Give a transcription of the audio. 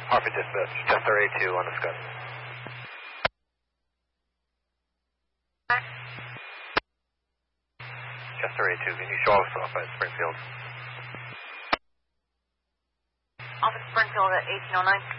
Harvard dispatch, Chester A2 on the Scud. Chester A2, can you show us off at Springfield? Off at Springfield at 1809.